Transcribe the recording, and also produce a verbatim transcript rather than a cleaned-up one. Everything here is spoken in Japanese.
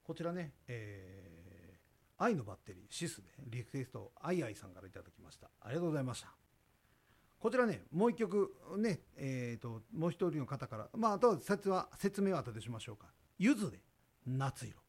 こちらね、えー、愛のバッテリーシスでリクエストアイアイさんからいただきました。ありがとうございました。こちらね、もう一曲ね、えーともう一人の方から、まああとは説は説明は後でしましょうか。ゆずで夏色。